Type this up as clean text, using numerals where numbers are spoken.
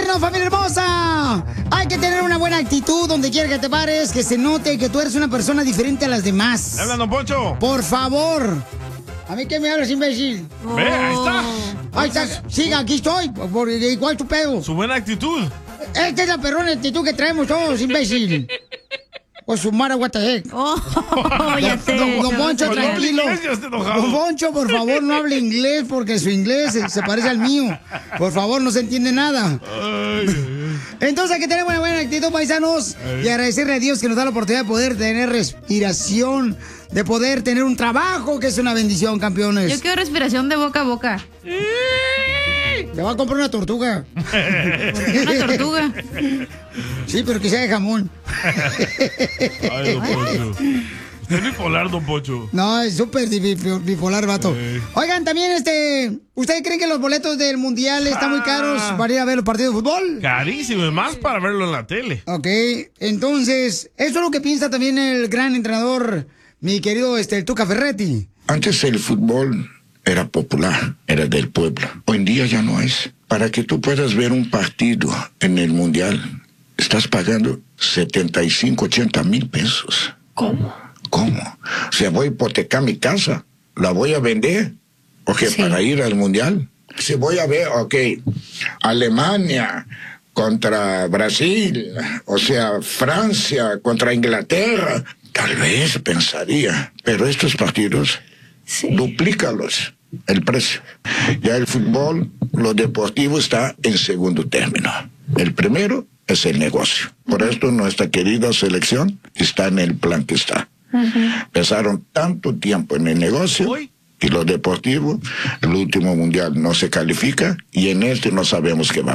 divertirnos, familia hermosa. Hay que tener una buena actitud donde quiera que te pares, que se note que tú eres una persona diferente a las demás. ¿Me hablan, don Poncho? Por favor. ¿A mí qué me hablas, imbécil? Ve, ahí está. Ahí está. Siga, aquí estoy. ¿Cuál es tu pedo? Su buena actitud. Esta es la perrona actitud que traemos todos, imbécil. Pues su mara, what the heck. Ya sé. Don Poncho, tranquilo. Don Poncho, por favor, no hable inglés porque su inglés se parece al mío. Por favor, no se entiende nada. Entonces hay que tener una buena actitud, paisanos, y agradecerle a Dios que nos da la oportunidad de poder tener respiración, de poder tener un trabajo, que es una bendición, campeones. Yo quiero respiración de boca a boca. Te voy a comprar una tortuga. ¿Una tortuga? Sí, pero que sea de jamón. Ay, don Poncho. Usted es bipolar, don Poncho. No, es súper bipolar, vato. Oigan, también, ¿ustedes creen que los boletos del Mundial están muy caros para ir a ver los partidos de fútbol? Carísimo, es más para verlo en la tele. Ok, entonces, eso es lo que piensa también el gran entrenador, mi querido el Tuca Ferretti. Antes el fútbol era popular, era del pueblo. Hoy en día ya no es. Para que tú puedas ver un partido en el Mundial, estás pagando 75, 80 mil pesos. ¿Cómo? O sea, voy a hipotecar mi casa, la voy a vender, para ir al Mundial. Si voy a ver, Alemania contra Brasil, Francia contra Inglaterra, tal vez pensaría, pero estos partidos, duplícalos el precio. Ya el fútbol, lo deportivo está en segundo término. El primero es el negocio. Por esto nuestra querida selección está en el plan que está. Pasaron tanto tiempo en el negocio y lo deportivo, el último mundial no se califica y en este no sabemos qué va.